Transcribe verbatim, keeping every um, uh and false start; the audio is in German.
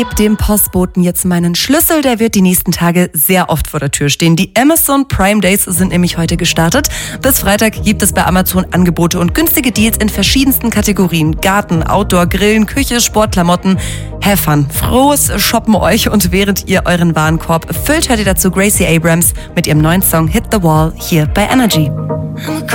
Gib dem Postboten jetzt meinen Schlüssel, der wird die nächsten Tage sehr oft vor der Tür stehen. Die Amazon Prime Days sind nämlich heute gestartet. Bis Freitag gibt es bei Amazon Angebote und günstige Deals in verschiedensten Kategorien. Garten, Outdoor, Grillen, Küche, Sportklamotten. Have fun. Frohes Shoppen euch, und während ihr euren Warenkorb füllt, hört ihr dazu Gracie Abrams mit ihrem neuen Song Hit the Wall hier bei Energy.